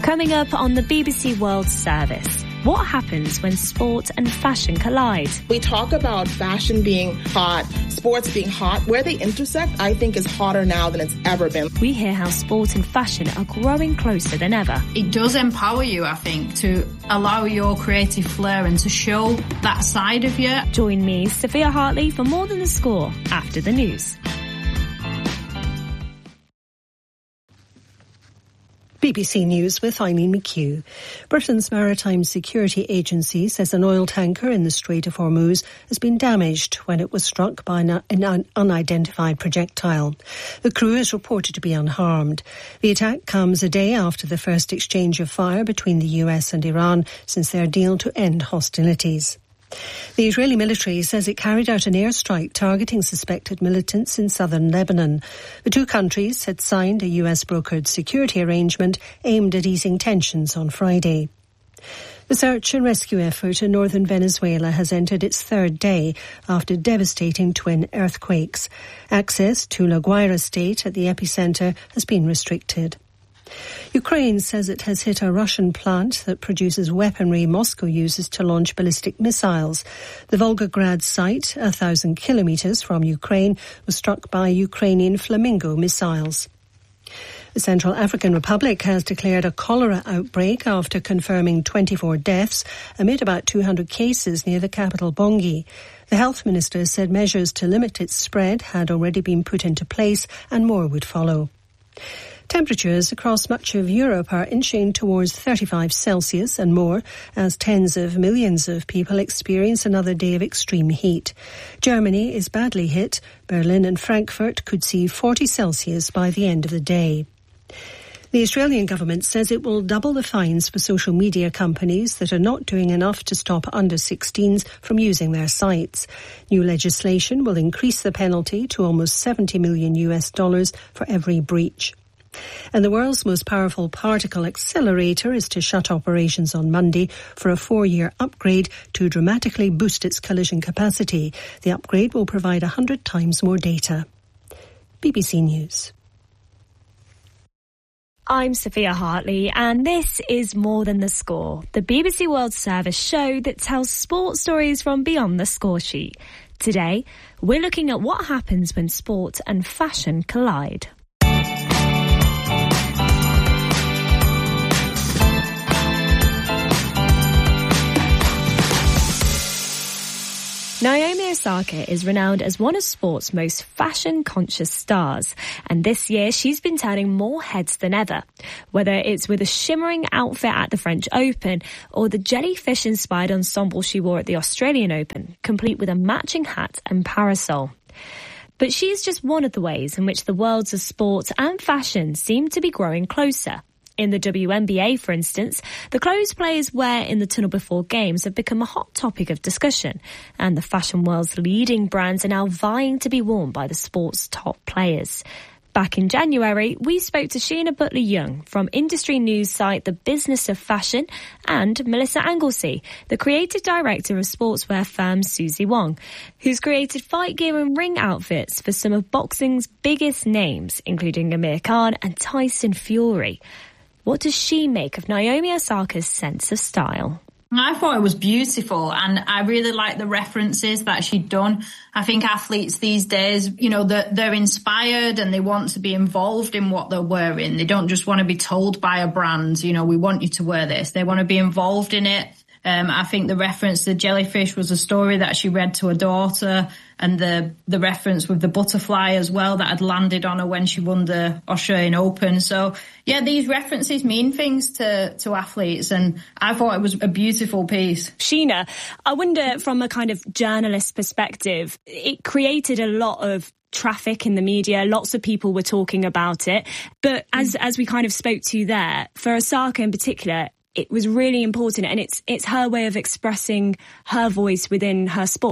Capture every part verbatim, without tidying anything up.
Coming up on the B B C World Service, what happens when sport and fashion collide? We talk about fashion being hot, sports being hot. Where they intersect, I think, is hotter now than it's ever been. We hear how sport and fashion are growing closer than ever. It does empower you, I think, to allow your creative flair and to show that side of you. Join me, Sophia Hartley, for More Than the Score after the news. B B C News with Eileen McHugh. Britain's Maritime Security Agency says an oil tanker in the Strait of Hormuz has been damaged when it was struck by an, an unidentified projectile. The crew is reported to be unharmed. The attack comes a day after the first exchange of fire between the U S and Iran since their deal to end hostilities. The Israeli military says it carried out an airstrike targeting suspected militants in southern Lebanon. The two countries had signed a U S-brokered security arrangement aimed at easing tensions on Friday. The search and rescue effort in northern Venezuela has entered its third day after devastating twin earthquakes. Access to La Guaira state at the epicenter has been restricted. Ukraine says it has hit a Russian plant that produces weaponry Moscow uses to launch ballistic missiles. The Volgograd site, a thousand kilometres from Ukraine, was struck by Ukrainian Flamingo missiles. The Central African Republic has declared a cholera outbreak after confirming twenty-four deaths amid about two hundred cases near the capital Bangui. The health minister said measures to limit its spread had already been put into place and more would follow. Temperatures across much of Europe are inching towards thirty-five Celsius and more as tens of millions of people experience another day of extreme heat. Germany is badly hit. Berlin and Frankfurt could see forty Celsius by the end of the day. The Australian government says it will double the fines for social media companies that are not doing enough to stop under sixteens from using their sites. New legislation will increase the penalty to almost seventy million U S dollars for every breach. And the world's most powerful particle accelerator is to shut operations on Monday for a four-year upgrade to dramatically boost its collision capacity. The upgrade will provide one hundred times more data. B B C News. I'm Sophia Hartley, and this is More Than the Score, the B B C World Service show that tells sport stories from beyond the score sheet. Today, we're looking at what happens when sport and fashion collide. Naomi Osaka is renowned as one of sport's most fashion-conscious stars, and this year she's been turning more heads than ever. Whether it's with a shimmering outfit at the French Open or the jellyfish-inspired ensemble she wore at the Australian Open, complete with a matching hat and parasol. But she's just one of the ways in which the worlds of sport and fashion seem to be growing closer. In the W N B A, for instance, the clothes players wear in the tunnel before games have become a hot topic of discussion, and the fashion world's leading brands are now vying to be worn by the sport's top players. Back in January, we spoke to Sheena Butler-Young from industry news site The Business of Fashion and Melissa Anglesey, the creative director of sportswear firm Susie Wong, who's created fight gear and ring outfits for some of boxing's biggest names, including Amir Khan and Tyson Fury. What does she make of Naomi Osaka's sense of style? I thought it was beautiful, and I really like the references that she'd done. I think athletes these days, you know, they're, they're inspired and they want to be involved in what they're wearing. They don't just want to be told by a brand, you know, we want you to wear this. They want to be involved in it. Um, I think the reference to the jellyfish was a story that she read to her daughter, and the the reference with the butterfly as well that had landed on her when she won the Australian Open. So, yeah, these references mean things to, to athletes, and I thought it was a beautiful piece. Sheena, I wonder from a kind of journalist perspective, it created a lot of traffic in the media. Lots of people were talking about it. But as, as we kind of spoke to there, for Osaka in particular, it was really important, and it's it's her way of expressing her voice within her sport.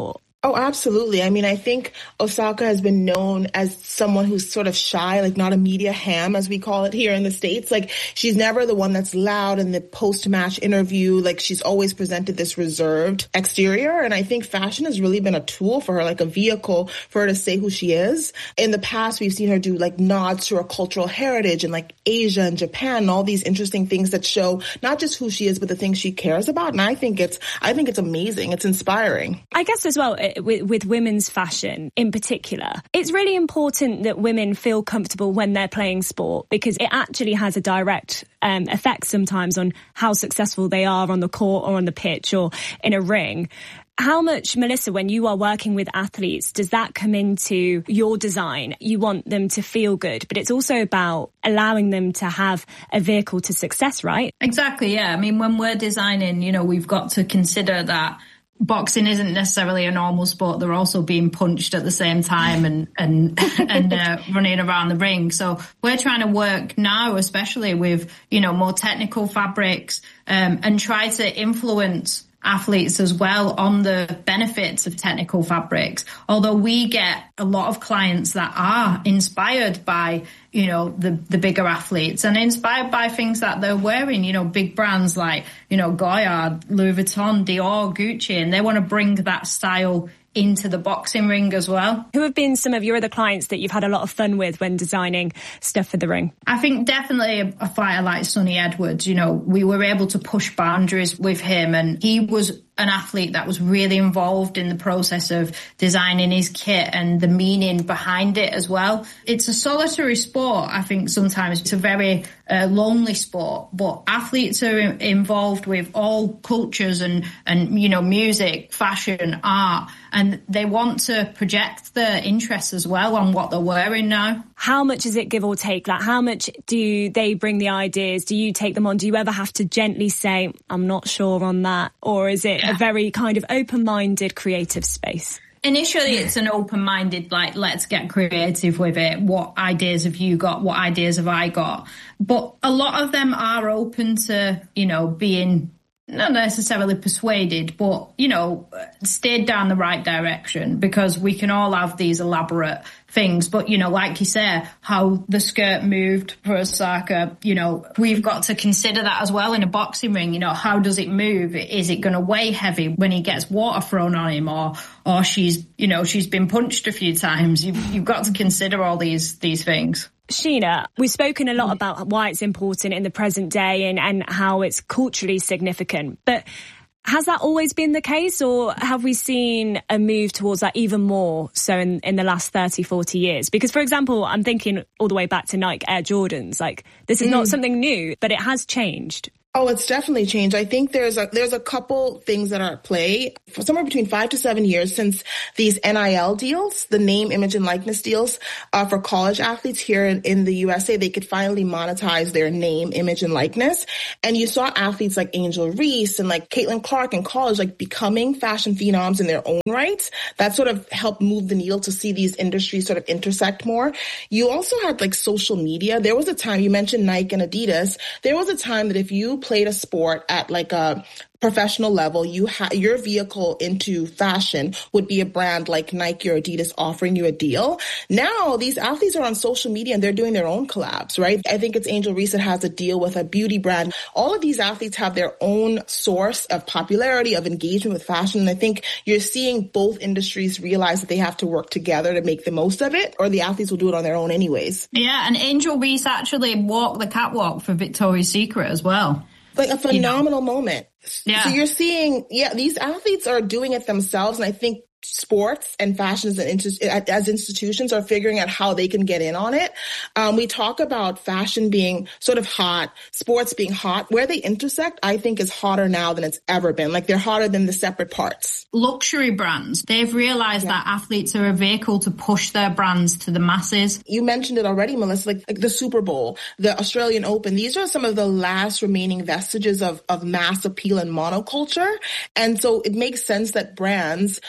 Oh, absolutely. I mean, I think Osaka has been known as someone who's sort of shy, like not a media ham, as we call it here in the States. Like, she's never the one that's loud in the post-match interview. Like, she's always presented this reserved exterior. And I think fashion has really been a tool for her, like a vehicle for her to say who she is. In the past, we've seen her do like nods to her cultural heritage and like Asia and Japan and all these interesting things that show not just who she is, but the things she cares about. And I think it's, I think it's amazing. It's inspiring. I guess as well, With, with women's fashion in particular, it's really important that women feel comfortable when they're playing sport, because it actually has a direct um, effect sometimes on how successful they are on the court or on the pitch or in a ring. How much, Melissa, when you are working with athletes, does that come into your design? You want them to feel good, but it's also about allowing them to have a vehicle to success, right? Exactly, yeah. I mean, when we're designing, you know, we've got to consider that boxing isn't necessarily a normal sport. They're also being punched at the same time and and and uh, running around the ring. So we're trying to work now, especially with, you know, more technical fabrics, um, and try to influence athletes as well on the benefits of technical fabrics. Although we get a lot of clients that are inspired by, you know, the, the bigger athletes and inspired by things that they're wearing, you know, big brands like, you know, Goyard, Louis Vuitton, Dior, Gucci, and they want to bring that style into the boxing ring as well. Who have been some of your other clients that you've had a lot of fun with when designing stuff for the ring? I think definitely a, a fighter like Sonny Edwards. You know, we were able to push boundaries with him, and he was an athlete that was really involved in the process of designing his kit and the meaning behind it as well. It's a solitary sport. I think sometimes it's a very uh, lonely sport, but athletes are involved with all cultures and, and, you know, music, fashion, art, and they want to project their interests as well on what they're wearing now. How much is it give or take? Like, how much do they bring the ideas? Do you take them on? Do you ever have to gently say, I'm not sure on that? Or is it a very kind of open-minded creative space? Initially, it's an open-minded, like, let's get creative with it. What ideas have you got? What ideas have I got? But a lot of them are open to, you know, being not necessarily persuaded, but, you know, steered down the right direction, because we can all have these elaborate things. But, you know, like you said, how the skirt moved for Osaka, you know, we've got to consider that as well in a boxing ring. You know, how does it move? Is it going to weigh heavy when he gets water thrown on him, or, or she's, you know, she's been punched a few times? You've, you've got to consider all these, these things. Sheena, we've spoken a lot about why it's important in the present day and, and how it's culturally significant. But has that always been the case, or have we seen a move towards that even more so in, in the last thirty, forty years? Because, for example, I'm thinking all the way back to Nike Air Jordans. Like, this is mm. not something new, but it has changed. Oh, it's definitely changed. I think there's a, there's a couple things that are at play for somewhere between five to seven years since these N I L deals, the name, image, and likeness deals, uh, for college athletes here in, in the U S A, they could finally monetize their name, image, and likeness. And you saw athletes like Angel Reese and like Caitlin Clark in college, like becoming fashion phenoms in their own right. That sort of helped move the needle to see these industries sort of intersect more. You also had like social media. There was a time, you mentioned Nike and Adidas. There was a time that if you played a sport at like a professional level, you ha- your vehicle into fashion would be a brand like Nike or Adidas offering you a deal. Now these athletes are on social media and they're doing their own collabs, right? I think it's Angel Reese that has a deal with a beauty brand. All of these athletes have their own source of popularity, of engagement with fashion. And I think you're seeing both industries realize that they have to work together to make the most of it, or the athletes will do it on their own anyways. Yeah, and Angel Reese actually walked the catwalk for Victoria's Secret as well. Like a phenomenal you know. moment. Yeah. So you're seeing, yeah, these athletes are doing it themselves. And I think sports and fashion as, an, as institutions are figuring out how they can get in on it. Um, we talk about fashion being sort of hot, sports being hot. Where they intersect, I think, is hotter now than it's ever been. Like, they're hotter than the separate parts. Luxury brands, they've realized yeah. that athletes are a vehicle to push their brands to the masses. You mentioned it already, Melissa, like, like the Super Bowl, the Australian Open. These are some of the last remaining vestiges of, of mass appeal and monoculture. And so it makes sense that brands who are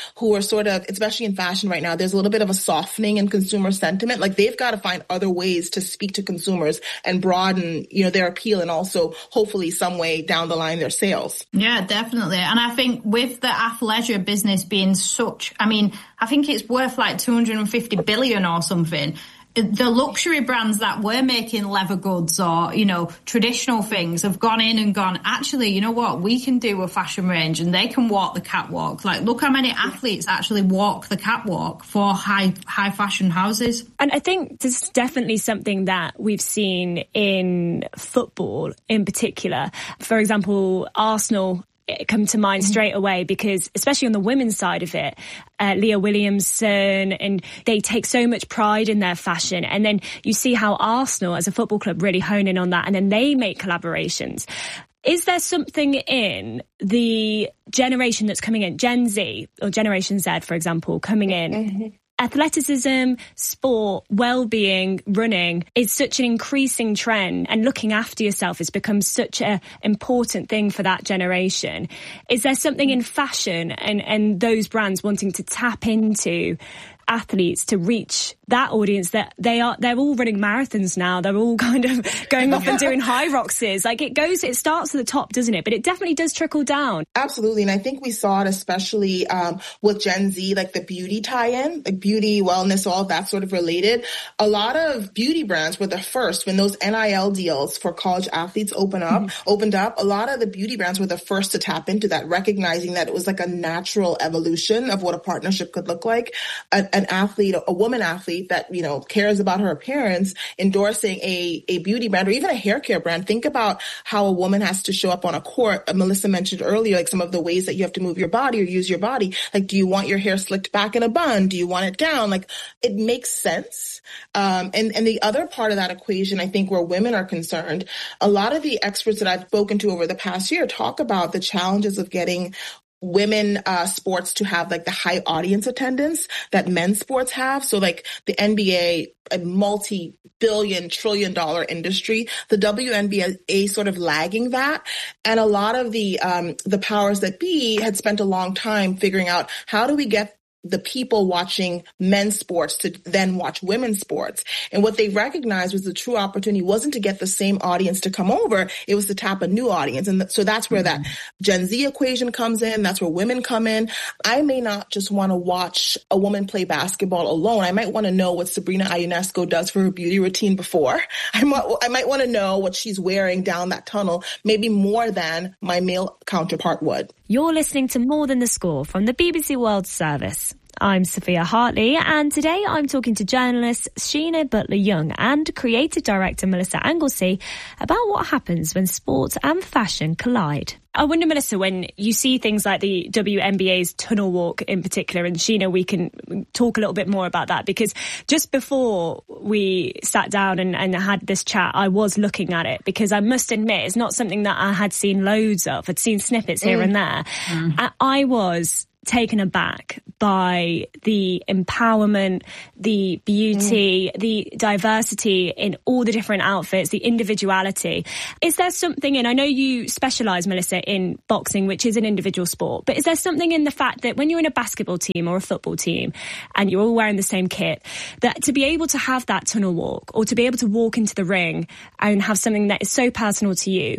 sort of, especially in fashion right now, there's a little bit of a softening in consumer sentiment. Like they've got to find other ways to speak to consumers and broaden, you know, their appeal and also hopefully some way down the line their sales. Yeah, definitely. And I think with the athleisure business being such, I mean, I think it's worth like two hundred fifty billion or something. The luxury brands that were making leather goods or, you know, traditional things have gone in and gone, actually, you know what, we can do a fashion range and they can walk the catwalk. Like, look how many athletes actually walk the catwalk for high, high fashion houses. And I think this is definitely something that we've seen in football in particular. For example, Arsenal come to mind straight away because, especially on the women's side of it, uh, Leah Williamson, and they take so much pride in their fashion. And then you see how Arsenal as a football club really hone in on that, and then they make collaborations. Is there something in the generation that's coming in, Gen Z or Generation Z, for example, coming in? Mm-hmm. Athleticism, sport, well-being, running is such an increasing trend, and looking after yourself has become such an important thing for that generation. Is there something in fashion and, and those brands wanting to tap into athletes to reach that audience that they are, they're all running marathons now. They're all kind of going off and doing high roxes. Like it goes, it starts at the top, doesn't it? But it definitely does trickle down. Absolutely. And I think we saw it especially um, with Gen Z, like the beauty tie-in, like beauty, wellness, all of that sort of related. A lot of beauty brands were the first when those N I L deals for college athletes open up, mm-hmm. opened up. A lot of the beauty brands were the first to tap into that, recognizing that it was like a natural evolution of what a partnership could look like. A, an athlete, a woman athlete that, you know, cares about her appearance, endorsing a, a beauty brand or even a hair care brand. Think about how a woman has to show up on a court. Uh, Melissa mentioned earlier, like some of the ways that you have to move your body or use your body. Like, do you want your hair slicked back in a bun? Do you want it down? Like, it makes sense. Um, and, and the other part of that equation, I think, where women are concerned, a lot of the experts that I've spoken to over the past year talk about the challenges of getting women uh sports to have like the high audience attendance that men's sports have. So like the N B A, a multi-billion, trillion dollar industry, the W N B A sort of lagging that. And a lot of the um the powers that be had spent a long time figuring out, how do we get the people watching men's sports to then watch women's sports? And what they recognized was the true opportunity wasn't to get the same audience to come over. It was to tap a new audience. And th- so that's where that Gen Z equation comes in. That's where women come in. I may not just want to watch a woman play basketball alone. I might want to know what Sabrina Ionescu does for her beauty routine before. I might, I might want to know what she's wearing down that tunnel, maybe more than my male counterpart would. You're listening to More Than the Score from the B B C World Service. I'm Sophia Hartley, and today I'm talking to journalist Sheena Butler-Young and creative director Melissa Anglesey about what happens when sport and fashion collide. I wonder, Melissa, when you see things like the W N B A's tunnel walk in particular, and Sheena, we can talk a little bit more about that, because just before we sat down and, and had this chat, I was looking at it, because I must admit it's not something that I had seen loads of. I'd seen snippets here mm. and there. Mm. And I was taken aback by the empowerment, the beauty, mm. the diversity in all the different outfits, the individuality. Is there something in, I know you specialise, Melissa, in boxing, which is an individual sport, but is there something in the fact that when you're in a basketball team or a football team and you're all wearing the same kit, that to be able to have that tunnel walk or to be able to walk into the ring and have something that is so personal to you,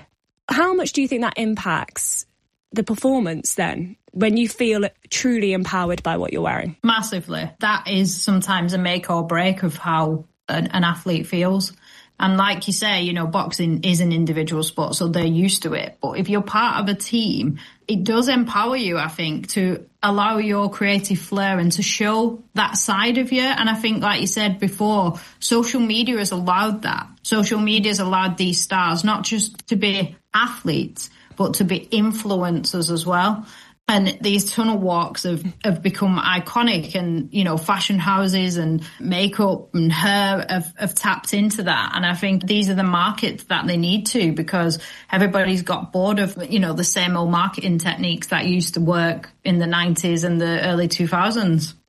how much do you think that impacts the performance then, when you feel truly empowered by what you're wearing? Massively. That is sometimes a make or break of how an, an athlete feels. And like you say, you know, boxing is an individual sport, so they're used to it. But if you're part of a team, it does empower you, I think, to allow your creative flair and to show that side of you. And I think, like you said before, social media has allowed that. Social media has allowed these stars not just to be athletes, but to be influencers as well. And these tunnel walks have, have become iconic, and, you know, fashion houses and makeup and hair have, have tapped into that. And I think these are the markets that they need to, because everybody's got bored of, you know, the same old marketing techniques that used to work in the nineties and the early two thousands.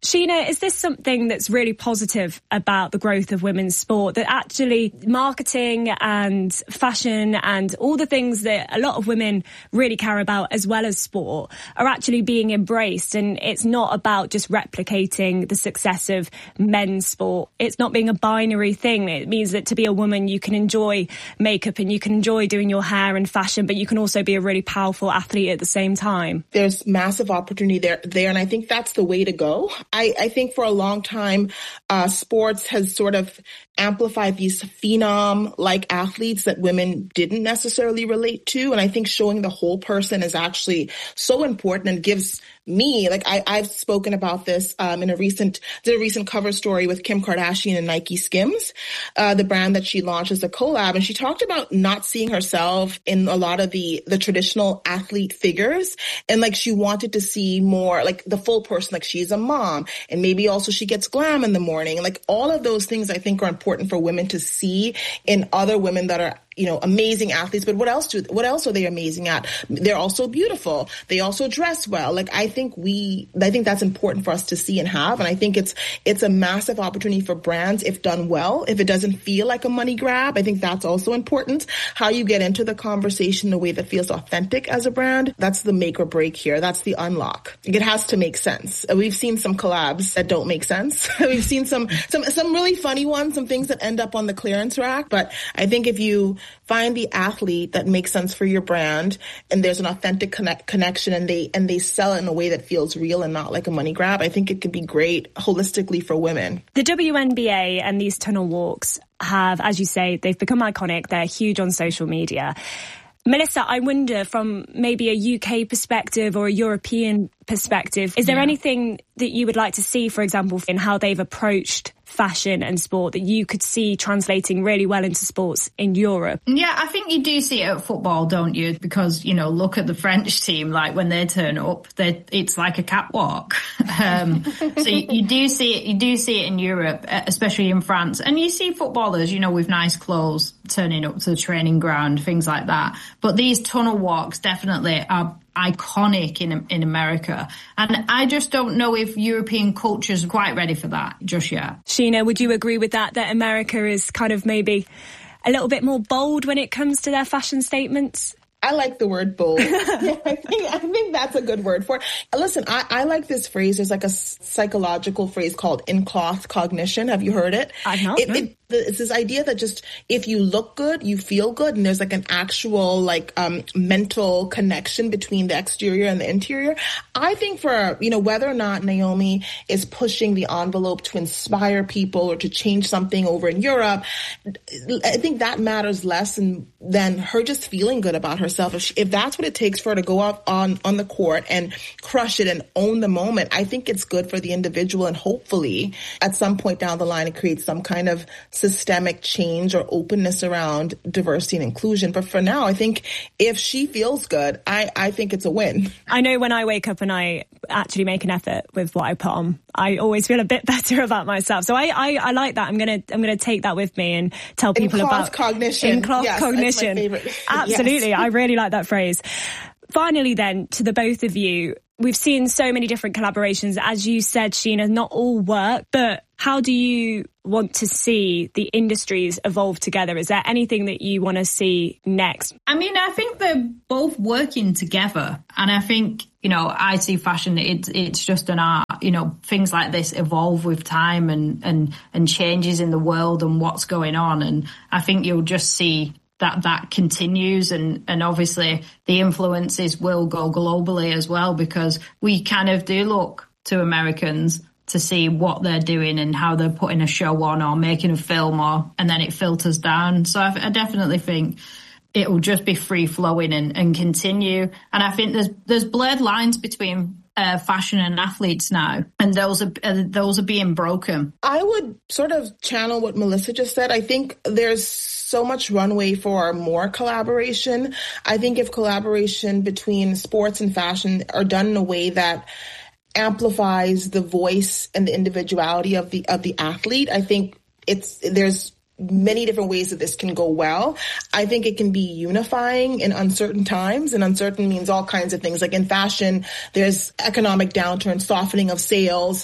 Sheena, is this something that's really positive about the growth of women's sport, that actually marketing and fashion and all the things that a lot of women really care about as well as sport are actually being embraced, and it's not about just replicating the success of men's sport? It's not being a binary thing. It means that to be a woman, you can enjoy makeup and you can enjoy doing your hair and fashion, but you can also be a really powerful athlete at the same time. There's massive opportunity there, there and I think that's the way to go. I, I think for a long time, uh, sports has sort of amplified these phenom-like athletes that women didn't necessarily relate to. And I think showing the whole person is actually so important and gives me, like I, I've spoken about this um, in a recent, did a recent cover story with Kim Kardashian and Nike Skims, uh, the brand that she launched as a collab. And she talked about not seeing herself in a lot of the, the traditional athlete figures. And like she wanted to see more like the full person, like she's a mom and maybe also she gets glam in the morning. Like all of those things I think are important for women to see in other women that are, you know, amazing athletes, but what else do, what else are they amazing at? They're also beautiful. They also dress well. Like, I think we, I think that's important for us to see and have. And I think it's, it's a massive opportunity for brands if done well. If it doesn't feel like a money grab, I think that's also important. How you get into the conversation in a way that feels authentic as a brand, that's the make or break here. That's the unlock. It has to make sense. We've seen some collabs that don't make sense. We've seen some, some, some really funny ones, some things that end up on the clearance rack. But I think if you find the athlete that makes sense for your brand and there's an authentic connect, connection and they and they sell it in a way that feels real and not like a money grab, I think it could be great holistically for women. The W N B A and these tunnel walks have, as you say, they've become iconic. They're huge on social media. Melissa, I wonder from maybe a U K perspective or a European perspective, is there yeah. anything that you would like to see, for example, in how they've approached fashion and sport that you could see translating really well into sports in Europe? Yeah, I think you do see it at football, don't you? Because, you know, look at the French team, like when they turn up, it's like a catwalk. Um, so you, you do see it, you do see it in Europe, especially in France. And you see footballers, you know, with nice clothes turning up to the training ground, things like that. But these tunnel walks definitely are iconic in in America. And I just don't know if European culture's quite ready for that just yet. Sheena, would you agree with that, that America is kind of maybe a little bit more bold when it comes to their fashion statements? I like the word bold. Yeah, I think I think that's a good word for it. Listen, I, I like this phrase. There's like a psychological phrase called in-cloth cognition. Have you heard it? I've not. It, no. it, it's this idea that just if you look good, you feel good, and there's like an actual like um mental connection between the exterior and the interior. I think for, you know, whether or not Naomi is pushing the envelope to inspire people or to change something over in Europe, I think that matters less than, than her just feeling good about herself. If, she, if that's what it takes for her to go out on, on the court and crush it and own the moment, I think it's good for the individual, and hopefully at some point down the line it creates some kind of systemic change or openness around diversity and inclusion. But for now, I think if she feels good, I, I think it's a win. I know when I wake up and I actually make an effort with what I put on, I always feel a bit better about myself. So I, I, I like that. I'm going to, I'm going to take that with me and tell people in-cloth about cognition. In-cloth yes, cognition. That's my favorite. Absolutely. Yes. I really like that phrase. Finally then, to the both of you, we've seen so many different collaborations. As you said, Sheena, not all work, but how do you want to see the industries evolve together? Is there anything that you want to see next? I mean, I think they're both working together. And I think, you know, I see fashion, it's it's just an art. You know, things like this evolve with time and, and, and changes in the world and what's going on. And I think you'll just see that that continues, and, and obviously the influences will go globally as well, because we kind of do look to Americans to see what they're doing and how they're putting a show on or making a film, or and then it filters down. So I, I definitely think it will just be free flowing and, and continue. And I think there's there's blurred lines between Uh, fashion and athletes now, and those are uh, those are being broken. I would sort of channel what Melissa just said. I think there's so much runway for more collaboration. I think if collaboration between sports and fashion are done in a way that amplifies the voice and the individuality of the of the athlete, I think it's there's many different ways that this can go well. I think it can be unifying in uncertain times, and uncertain means all kinds of things. Like in fashion, there's economic downturn, softening of sales,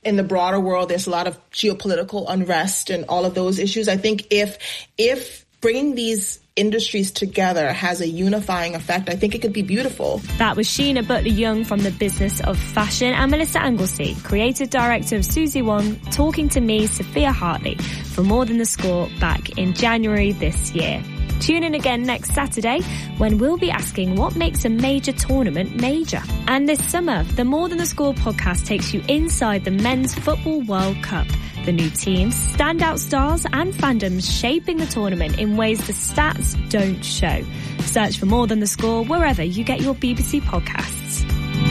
in the broader world, there's a lot of geopolitical unrest and all of those issues. I think if if bringing these industries together has a unifying effect, I think it could be beautiful. That was Sheena Butler-Young from the Business of Fashion, and Melissa Anglesey, Creative Director of Susie Wong, talking to me, Sophia Hartley, for More Than the Score back in January this year. Tune in again next Saturday when we'll be asking what makes a major tournament major. And this summer, the More Than the Score podcast takes you inside the Men's Football World Cup. The new teams, standout stars and fandoms shaping the tournament in ways the stats don't show. Search for More Than the Score wherever you get your B B C podcasts.